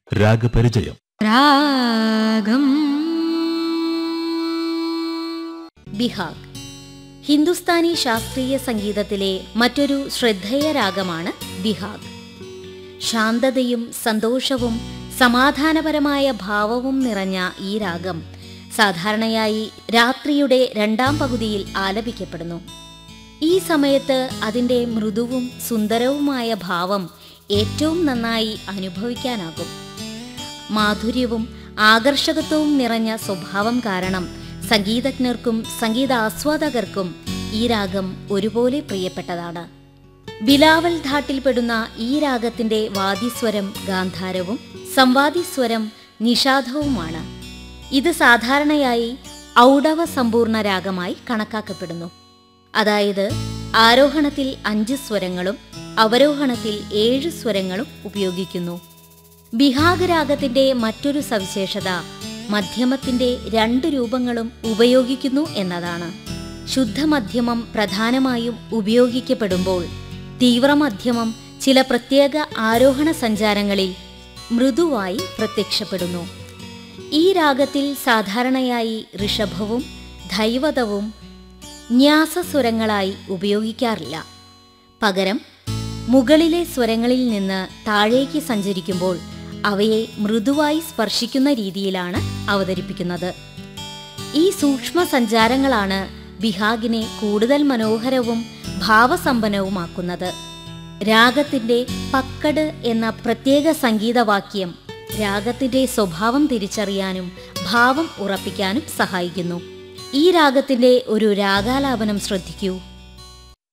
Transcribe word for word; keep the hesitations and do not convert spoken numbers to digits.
രാഗപരിചയം. രാഗം. ബിഹാഗ് ഹിന്ദുസ്ഥാനി ശാസ്ത്രീയ സംഗീതത്തിലെ മറ്റൊരു ശ്രദ്ധേയ രാഗമാണ് ബിഹാഗ്. ശാന്തതയും സന്തോഷവും സമാധാനപരമായ ഭാവവും നിറഞ്ഞ ഈ രാഗം സാധാരണയായി രാത്രിയുടെ രണ്ടാം പകുതിയിൽ ആലപിക്കപ്പെടുന്നു. ഈ സമയത്ത് അതിൻ്റെ മൃദുവും സുന്ദരവുമായ ഭാവം ഏറ്റവും നന്നായി അനുഭവിക്കാനാകും. മാധുര്യവും ആകർഷകത്വവും നിറഞ്ഞ സ്വഭാവം കാരണം സംഗീതജ്ഞർക്കും സംഗീതാസ്വാദകർക്കും ഈ രാഗം ഒരുപോലെ പ്രിയപ്പെട്ടതാണ്. ബിലാവൽ ധാട്ടിൽപ്പെടുന്ന ഈ രാഗത്തിന്റെ വാദിസ്വരം ഗാന്ധാരവും സംവാദിസ്വരം നിഷാദവുമാണ്. ഇത് സാധാരണയായി ഔഡവ സമ്പൂർണ്ണ രാഗമായി കണക്കാക്കപ്പെടുന്നു. അതായത് ആരോഹണത്തിൽ അഞ്ച് സ്വരങ്ങളും അവരോഹണത്തിൽ ഏഴ് സ്വരങ്ങളും ഉപയോഗിക്കുന്നു. ബിഹാഗ് രാഗത്തിന്റെ മറ്റൊരു സവിശേഷത മധ്യമത്തിന്റെ രണ്ട് രൂപങ്ങളും ഉപയോഗിക്കുന്നു എന്നതാണ്. ശുദ്ധമധ്യമം പ്രധാനമായും ഉപയോഗിക്കപ്പെടുമ്പോൾ തീവ്രമധ്യമം ചില പ്രത്യേക ആരോഹണ സഞ്ചാരങ്ങളിൽ മൃദുവായി പ്രത്യക്ഷപ്പെടുന്നു. ഈ രാഗത്തിൽ സാധാരണയായി ഋഷഭവും ധൈവതവും ന്യാസസ്വരങ്ങളായി ഉപയോഗിക്കാറില്ല. പകരം മുകളിലെ സ്വരങ്ങളിൽ നിന്ന് താഴേക്ക് സഞ്ചരിക്കുമ്പോൾ അവയെ മൃദുവായി സ്പർശിക്കുന്ന രീതിയിലാണ് അവതരിപ്പിക്കുന്നത്. ഈ സൂക്ഷ്മ സഞ്ചാരങ്ങളാണ് ബിഹാഗിനെ കൂടുതൽ മനോഹരവും ഭാവസമ്പന്നവുമാക്കുന്നത്. രാഗത്തിന്റെ പക്കട് എന്ന പ്രത്യേക സംഗീതവാക്യം രാഗത്തിന്റെ സ്വഭാവം തിരിച്ചറിയാനും ഭാവം ഉറപ്പിക്കാനും സഹായിക്കുന്നു. ഈ രാഗത്തിന്റെ ഒരു രാഗാലാപനം ശ്രദ്ധിക്കൂ.